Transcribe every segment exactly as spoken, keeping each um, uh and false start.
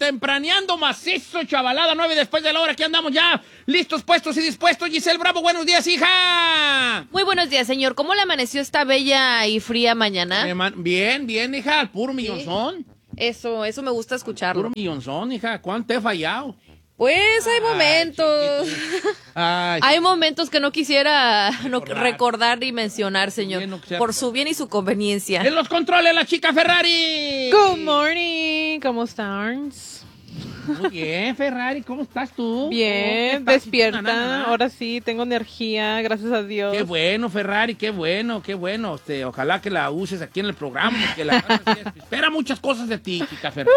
tempraneando macizo, chavalada, nueve después de la hora. Aquí andamos ya, listos, puestos y dispuestos. Giselle Bravo, buenos días, hija. Muy buenos días, señor. ¿Cómo le amaneció esta bella y fría mañana? Bien, bien, hija, puro millonzón. Eso, eso me gusta escucharlo. Puro millonzón, hija, ¿cuánto he fallado? Pues hay momentos. Ay, hay momentos que no quisiera no, recordar. recordar ni mencionar, señor. Bien, no quisiera por su bien y su conveniencia. En los controles, la chica Ferrari. Good morning, ¿cómo están? Muy bien, Ferrari, ¿cómo estás tú? Bien, ¿Cómo estás? despierta. Na, na, na. Ahora sí, tengo energía, gracias a Dios. Qué bueno, Ferrari, qué bueno, qué bueno. Este, ojalá que la uses aquí en el programa, porque la raza sí espera muchas cosas de ti, chica Ferrari.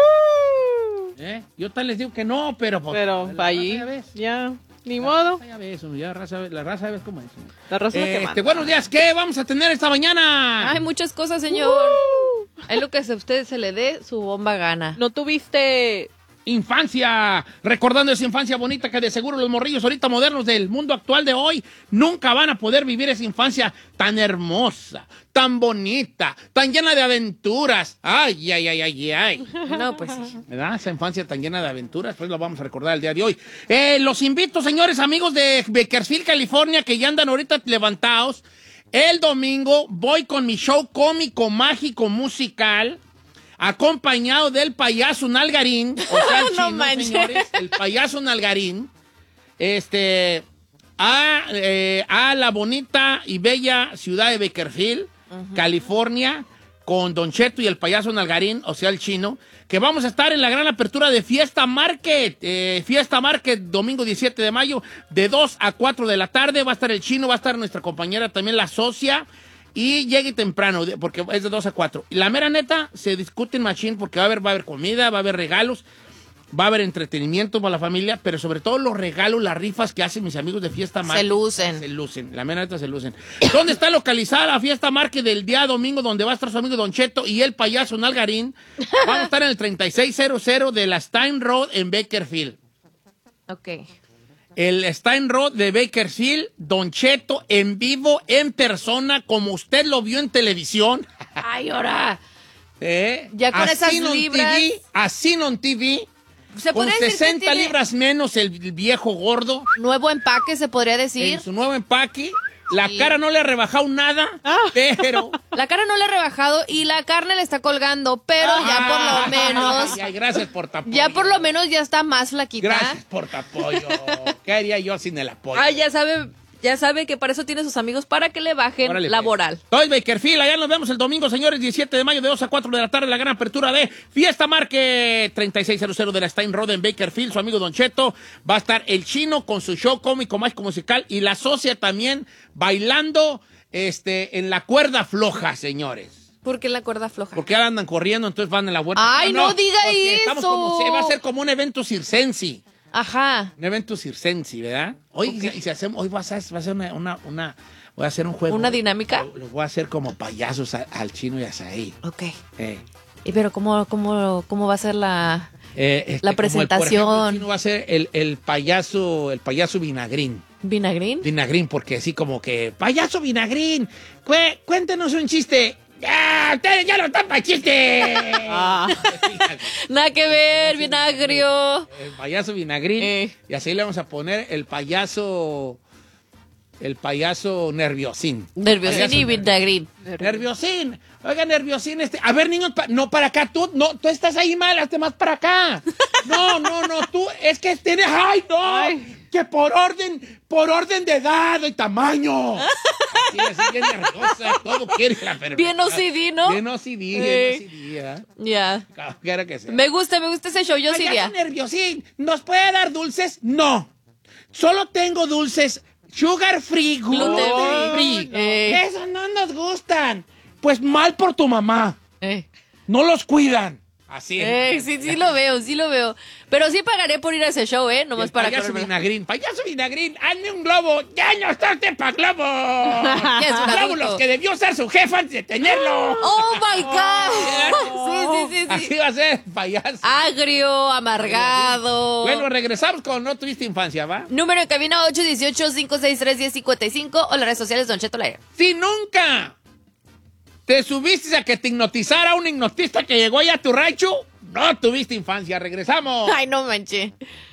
¿Eh? Yo tal les digo que no, pero... Pues, Pero la para allí, raza ya ves. ya, ni La modo. raza ya ves, ya raza, la raza ya ves cómo es. La raza es la que Este, manda. buenos días, ¿qué vamos a tener esta mañana? Hay muchas cosas, señor. Es lo que a usted se le dé su bomba gana. ¿No tuviste Infancia, recordando esa infancia bonita que de seguro los morrillos ahorita modernos del mundo actual de hoy nunca van a poder vivir esa infancia tan hermosa, tan bonita, tan llena de aventuras? Ay, ay, ay, ay, ay. No, pues sí. ¿Verdad? Esa infancia tan llena de aventuras, pues lo vamos a recordar el día de hoy. Eh, los invito, señores amigos de Bakersfield, California, que ya andan ahorita levantados. El domingo voy con mi show cómico, mágico, musical, acompañado del payaso Nalgarín, o sea, el No chino, manches. señores, el payaso Nalgarín, este, a, eh, a la bonita y bella ciudad de Bakersfield, uh-huh. California, con Don Cheto y el payaso Nalgarín, o sea, el chino, que vamos a estar en la gran apertura de Fiesta Market, eh, Fiesta Market, domingo diecisiete de mayo, de dos a cuatro de la tarde, va a estar el chino, va a estar nuestra compañera también, la socia. Y llegue temprano, porque es de dos a cuatro. Y la mera neta, se discute en machín porque va a haber, va a haber comida, va a haber regalos, va a haber entretenimiento para la familia, pero sobre todo los regalos, las rifas que hacen mis amigos de Fiesta Market. Se lucen. Se lucen, la mera neta se lucen. ¿Dónde está localizada la Fiesta Market del día domingo, donde va a estar su amigo Don Cheto y el payaso Nalgarín? Vamos a estar en el treinta y seis cero cero de la Stein Road en Bakersfield. Ok. El Stein Road de Bakersfield, Don Cheto en vivo, en persona, como usted lo vio en televisión. Ay, ahora. ¿Eh? Ya con Así esas on libras. T V, así en T V, ¿Se con podría decir que sesenta tiene libras menos el viejo gordo, nuevo empaque, se podría decir? en su nuevo empaque. La Sí. cara no le ha rebajado nada, Ah. pero... La cara no le ha rebajado y la carne le está colgando, pero ya por lo menos, Ay, ay, gracias por tu apoyo. ya por lo menos ya está más flaquita. Gracias por tu apoyo. ¿Qué haría yo sin el apoyo? Ay, ya sabe, ya sabe que para eso tiene sus amigos, para que le bajen Órale, la pues. moral. Soy Bakersfield, allá nos vemos el domingo, señores, diecisiete de mayo, de dos a cuatro de la tarde, la gran apertura de Fiesta Market, treinta y seis cero cero de la Stein Road en Bakersfield. Su amigo Don Cheto, va a estar el chino con su show cómico, mágico, musical, y la socia también bailando este, en la cuerda floja, señores. ¿Por qué la cuerda floja? Porque ahora andan corriendo, entonces van en la vuelta. Ay, no diga porque estamos eso. como- se va a hacer como un evento circense. Ajá. Un evento circense, ¿verdad? Hoy, Ok. y si hacemos, hoy va a ser, va a ser una, una, una- voy a hacer un juego. ¿Una dinámica? Lo, lo voy a hacer como payasos a- al chino y a Saí. Ok. Eh, ¿Y pero cómo, cómo, cómo va a ser la...? eh, este, La como el- por ejemplo, presentación. el chino va a ser el, el payaso, el payaso vinagrín. ¿Vinagrín? Vinagrín, porque así como que, payaso vinagrín, cué- cuéntenos un chiste. ¡Ya! ¡Ustedes ya no están para chiste! Ah. Nada que ver, vinagrio. El payaso vinagrín. Eh. Y así le vamos a poner el payaso. El payaso nerviosín. Nerviosín Payaso y vinagrín. Nerviosín. Oiga, nerviosín, este. A ver, niños, pa- no para acá, tú, no, tú estás ahí mal, hazte más para acá. No, no, no, tú, es que tienes, ay, no, Ay. que por orden, por orden de edad y tamaño. Así, así, bien nerviosa, todo quiere la enfermedad. Bien O C D, ¿no? Bien O C D, bien Eh. O C D, ¿eh? Ya. Quiero que sea. Me gusta, me gusta ese show, yo sí Payaso iría. nerviosín, ¿nos puede dar dulces? No. Solo tengo dulces sugar free, gluten Gluten free. free. Eh. Esos no nos gustan. Pues mal por tu mamá. Eh. No los cuidan. Así es. Eh, sí, sí lo veo, sí lo veo. Pero sí pagaré por ir a ese show, ¿eh? Y Nomás el para payaso correrme. vinagrín. Payaso vinagrín, hazme un globo. Ya no está usted para globo. Ya es un adulto. Glóbulos que debió ser su jefa antes de tenerlo. ¡Oh, my God! Sí, sí, sí, Así sí. va a ser, payaso. Agrio, amargado. Bueno, regresamos con No Tuviste Infancia, ¿va? Número de cabina ocho uno ocho, cinco seis tres, uno cero cinco cinco o las redes sociales Don Cheto Lair. Si nunca te subiste a que te hipnotizara un hipnotista que llegó allá a tu rancho, no tuviste infancia. Regresamos. Ay, no manché.